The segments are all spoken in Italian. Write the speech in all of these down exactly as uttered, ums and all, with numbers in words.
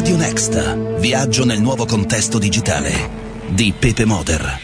Radio Next. Viaggio nel nuovo contesto digitale di Pepe Moder.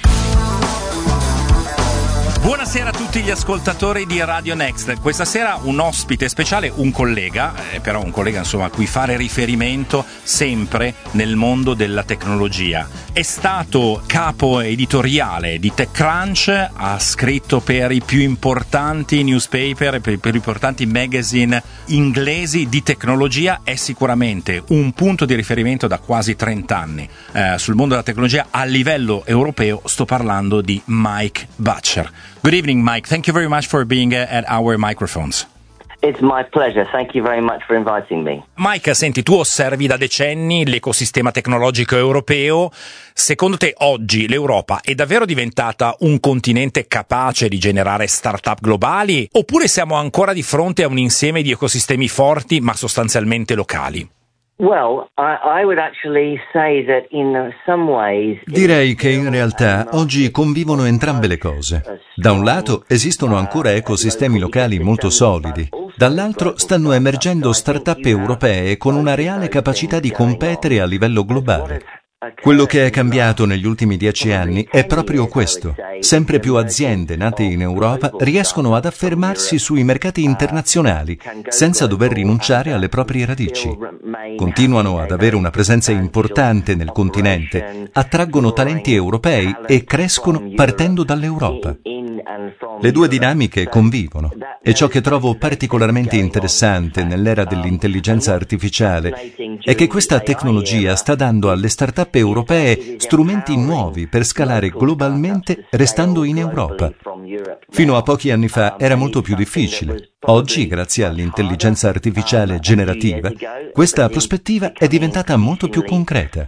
Buonasera a tutti gli ascoltatori di Radio Next. Questa sera un ospite speciale, un collega, eh, però un collega insomma a cui fare riferimento sempre nel mondo della tecnologia. È stato capo editoriale di TechCrunch, ha scritto per i più importanti newspaper, per, per i più importanti magazine inglesi di tecnologia, è sicuramente un punto di riferimento da quasi trenta anni eh, sul mondo della tecnologia a livello europeo. Sto parlando di Mike Butcher. Good evening, Mike. Thank you very much for being uh, at our microphones. It's my pleasure. Thank you very much for inviting me. Mike, senti, tu osservi da decenni l'ecosistema tecnologico europeo. Secondo te oggi l'Europa è davvero diventata un continente capace di generare start-up globali? Oppure siamo ancora di fronte a un insieme di ecosistemi forti ma sostanzialmente locali? Well, I, I would actually say that in some ways... Direi che in realtà oggi convivono entrambe le cose. Da un lato esistono ancora ecosistemi locali molto solidi, dall'altro stanno emergendo start-up europee con una reale capacità di competere a livello globale. Quello che è cambiato negli ultimi dieci anni è proprio questo. Sempre più aziende nate in Europa riescono ad affermarsi sui mercati internazionali senza dover rinunciare alle proprie radici. Continuano ad avere una presenza importante nel continente, attraggono talenti europei e crescono partendo dall'Europa. Le due dinamiche convivono e ciò che trovo particolarmente interessante nell'era dell'intelligenza artificiale è che questa tecnologia sta dando alle start-up europee strumenti nuovi per scalare globalmente restando in Europa. Fino a pochi anni fa era molto più difficile. Oggi, grazie all'intelligenza artificiale generativa, questa prospettiva è diventata molto più concreta.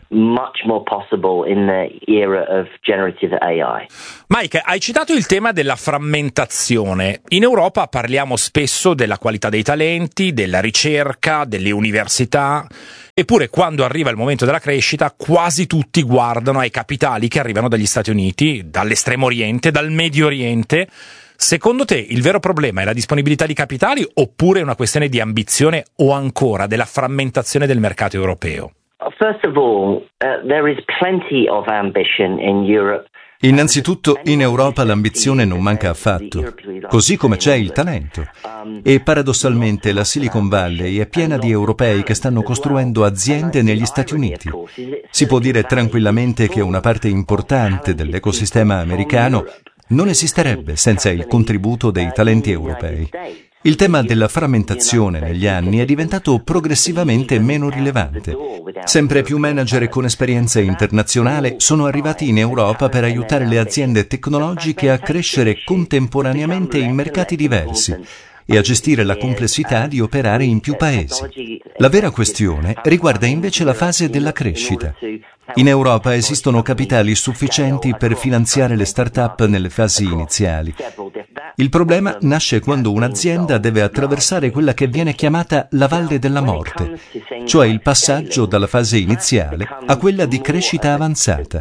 Mike, hai citato il tema della frammentazione. In Europa parliamo spesso della qualità dei talenti, della ricerca, delle università. Eppure quando arriva il momento della crescita quasi tutti guardano ai capitali che arrivano dagli Stati Uniti, dall'estremo oriente, dal Medio Oriente. Secondo te il vero problema è la disponibilità di capitali oppure è una questione di ambizione o ancora della frammentazione del mercato europeo? First of all, uh, there is plenty of ambition in Europe. Innanzitutto, in Europa l'ambizione non manca affatto, così come c'è il talento. E paradossalmente la Silicon Valley è piena di europei che stanno costruendo aziende negli Stati Uniti. Si può dire tranquillamente che una parte importante dell'ecosistema americano non esisterebbe senza il contributo dei talenti europei. Il tema della frammentazione negli anni è diventato progressivamente meno rilevante. Sempre più manager con esperienza internazionale sono arrivati in Europa per aiutare le aziende tecnologiche a crescere contemporaneamente in mercati diversi e a gestire la complessità di operare in più paesi. La vera questione riguarda invece la fase della crescita. In Europa esistono capitali sufficienti per finanziare le start-up nelle fasi iniziali. Il problema nasce quando un'azienda deve attraversare quella che viene chiamata la valle della morte, cioè il passaggio dalla fase iniziale a quella di crescita avanzata.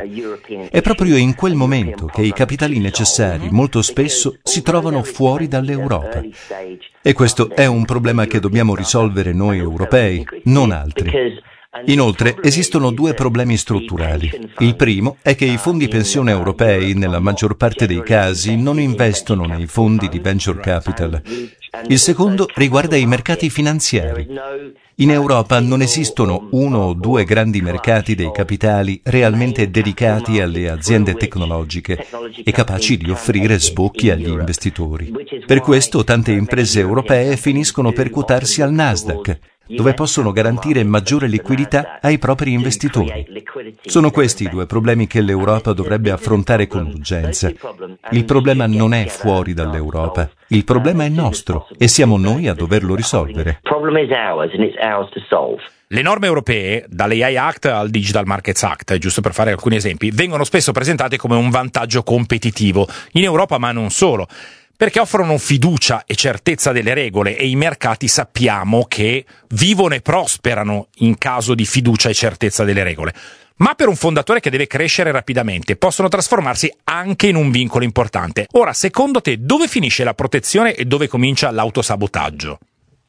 È proprio in quel momento che i capitali necessari molto spesso si trovano fuori dall'Europa. E questo è un problema che dobbiamo risolvere noi europei, non altri. Inoltre esistono due problemi strutturali. Il primo è che i fondi pensione europei, nella maggior parte dei casi, non investono nei fondi di venture capital. Il secondo riguarda i mercati finanziari. In Europa non esistono uno o due grandi mercati dei capitali realmente dedicati alle aziende tecnologiche e capaci di offrire sbocchi agli investitori. Per questo tante imprese europee finiscono per quotarsi al Nasdaq, dove possono garantire maggiore liquidità ai propri investitori. Sono questi i due problemi che l'Europa dovrebbe affrontare con urgenza. Il problema non è fuori dall'Europa, il problema è nostro e siamo noi a doverlo risolvere. Le norme europee, dall'A I Act al Digital Markets Act, giusto per fare alcuni esempi, vengono spesso presentate come un vantaggio competitivo in Europa, ma non solo, perché offrono fiducia e certezza delle regole e i mercati sappiamo che vivono e prosperano in caso di fiducia e certezza delle regole. Ma per un fondatore che deve crescere rapidamente possono trasformarsi anche in un vincolo importante. Ora, secondo te, dove finisce la protezione e dove comincia l'autosabotaggio?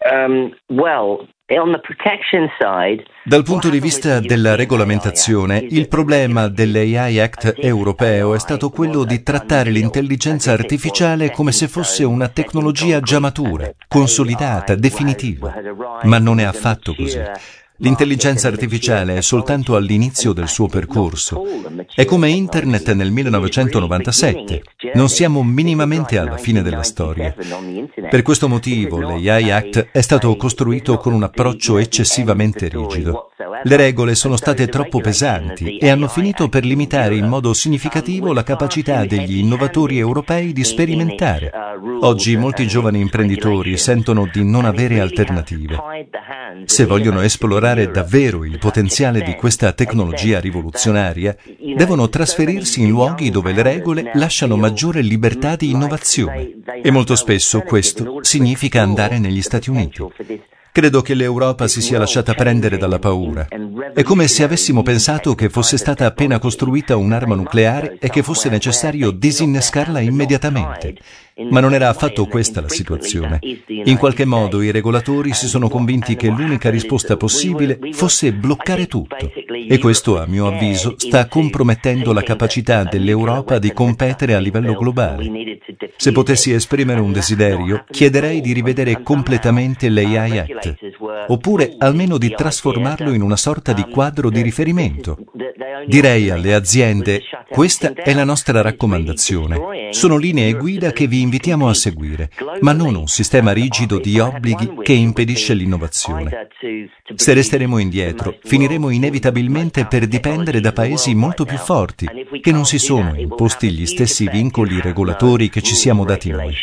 Um, well, on the protection side, Dal punto di vista della regolamentazione, il problema dell'A I Act europeo è stato quello di trattare l'intelligenza artificiale come se fosse una tecnologia già matura, consolidata, definitiva. Ma non è affatto così. L'intelligenza artificiale è soltanto all'inizio del suo percorso. È come Internet nel millenovecentonovantasette. Non siamo minimamente alla fine della storia. Per questo motivo l'A I Act è stato costruito con un approccio eccessivamente rigido. Le regole sono state troppo pesanti e hanno finito per limitare in modo significativo la capacità degli innovatori europei di sperimentare. Oggi molti giovani imprenditori sentono di non avere alternative. Se vogliono esplorare davvero il potenziale di questa tecnologia rivoluzionaria, devono trasferirsi in luoghi dove le regole lasciano maggiore libertà di innovazione. E molto spesso questo significa andare negli Stati Uniti. Credo che l'Europa si sia lasciata prendere dalla paura. È come se avessimo pensato che fosse stata appena costruita un'arma nucleare e che fosse necessario disinnescarla immediatamente. Ma non era affatto questa la situazione. In qualche modo i regolatori si sono convinti che l'unica risposta possibile fosse bloccare tutto. E questo, a mio avviso, sta compromettendo la capacità dell'Europa di competere a livello globale. Se potessi esprimere un desiderio, chiederei di rivedere completamente l'A I Act, oppure almeno di trasformarlo in una sorta di quadro di riferimento. Direi alle aziende: questa è la nostra raccomandazione. Sono linee guida che vi invitiamo a seguire, ma non un sistema rigido di obblighi che impedisce l'innovazione. Se resteremo indietro, finiremo inevitabilmente per dipendere da paesi molto più forti, che non si sono imposti gli stessi vincoli regolatori che ci siamo dati noi.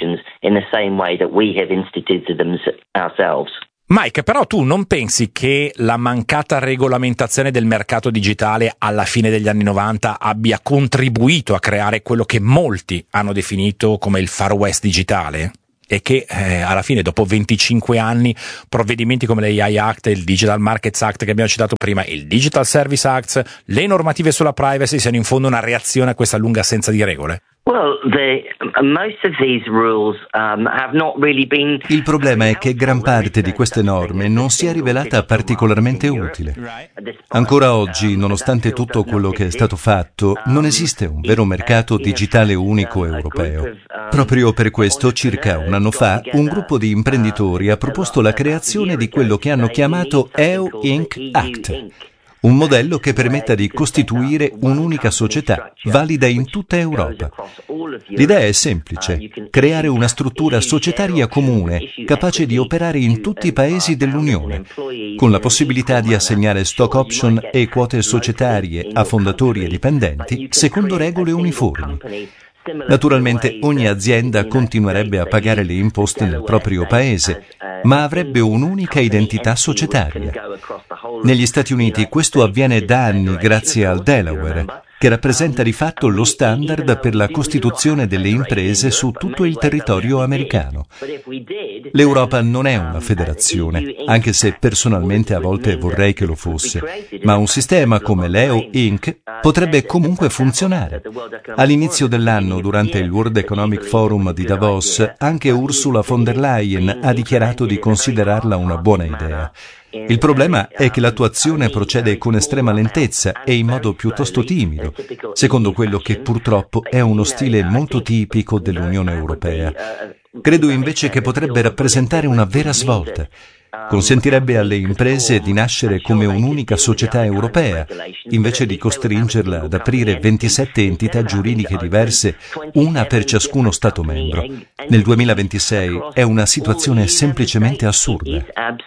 Mike, però tu non pensi che la mancata regolamentazione del mercato digitale alla fine degli anni novanta abbia contribuito a creare quello che molti hanno definito come il Far West digitale? E che eh, alla fine, dopo venticinque anni, provvedimenti come l'A I Act, il Digital Markets Act che abbiamo citato prima, il Digital Service Act, le normative sulla privacy siano in fondo una reazione a questa lunga assenza di regole? Il problema è che gran parte di queste norme non si è rivelata particolarmente utile. Ancora oggi, nonostante tutto quello che è stato fatto, non esiste un vero mercato digitale unico europeo. Proprio per questo, circa un anno fa, un gruppo di imprenditori ha proposto la creazione di quello che hanno chiamato E U Inc Act. Un modello che permetta di costituire un'unica società, valida in tutta Europa. L'idea è semplice: creare una struttura societaria comune, capace di operare in tutti i paesi dell'Unione, con la possibilità di assegnare stock option e quote societarie a fondatori e dipendenti, secondo regole uniformi. Naturalmente ogni azienda continuerebbe a pagare le imposte nel proprio paese, ma avrebbe un'unica identità societaria. Negli Stati Uniti questo avviene da anni grazie al Delaware, che rappresenta di fatto lo standard per la costituzione delle imprese su tutto il territorio americano. L'Europa non è una federazione, anche se personalmente a volte vorrei che lo fosse, ma un sistema come l'E U Inc potrebbe comunque funzionare. All'inizio dell'anno, durante il World Economic Forum di Davos, anche Ursula von der Leyen ha dichiarato di considerarla una buona idea. Il problema è che l'attuazione procede con estrema lentezza e in modo piuttosto timido, secondo quello che purtroppo è uno stile molto tipico dell'Unione Europea. Credo invece che potrebbe rappresentare una vera svolta. Consentirebbe alle imprese di nascere come un'unica società europea, invece di costringerla ad aprire ventisette entità giuridiche diverse, una per ciascuno Stato membro. Nel duemilaventisei è una situazione semplicemente assurda.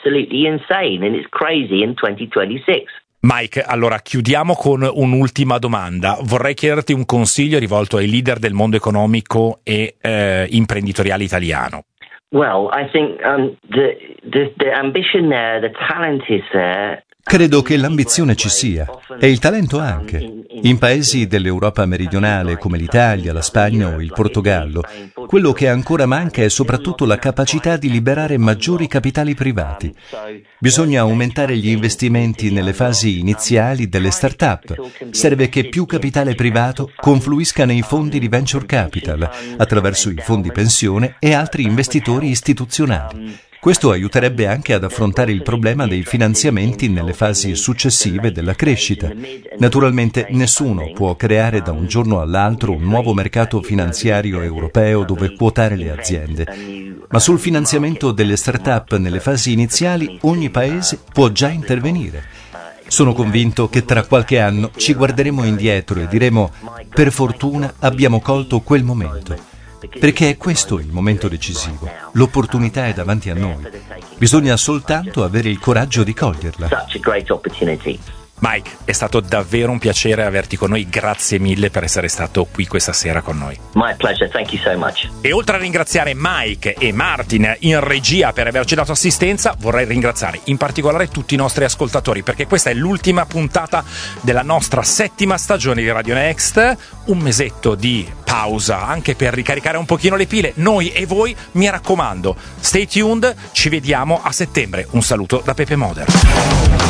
Mike, allora chiudiamo con un'ultima domanda. Vorrei chiederti un consiglio rivolto ai leader del mondo economico e eh, imprenditoriale italiano. Well, I think um, the, the, the ambition there, the talent is there. Credo che l'ambizione ci sia, e il talento anche. In paesi dell'Europa meridionale come l'Italia, la Spagna o il Portogallo, quello che ancora manca è soprattutto la capacità di liberare maggiori capitali privati. Bisogna aumentare gli investimenti nelle fasi iniziali delle start-up. Serve che più capitale privato confluisca nei fondi di venture capital, attraverso i fondi pensione e altri investitori istituzionali. Questo aiuterebbe anche ad affrontare il problema dei finanziamenti nelle fasi successive della crescita. Naturalmente nessuno può creare da un giorno all'altro un nuovo mercato finanziario europeo dove quotare le aziende, ma sul finanziamento delle start-up nelle fasi iniziali ogni paese può già intervenire. Sono convinto che tra qualche anno ci guarderemo indietro e diremo: per fortuna abbiamo colto quel momento. Perché è questo il momento decisivo. L'opportunità è davanti a noi. Bisogna soltanto avere il coraggio di coglierla. Mike, è stato davvero un piacere averti con noi, grazie mille per essere stato qui questa sera con noi. My pleasure, thank you so much. E oltre a ringraziare Mike e Martin in regia per averci dato assistenza, vorrei ringraziare in particolare tutti i nostri ascoltatori, perché questa è l'ultima puntata della nostra settima stagione di Radio Next, un mesetto di pausa anche per ricaricare un pochino le pile, noi e voi, mi raccomando, stay tuned, ci vediamo a settembre. Un saluto da Pepe Moder.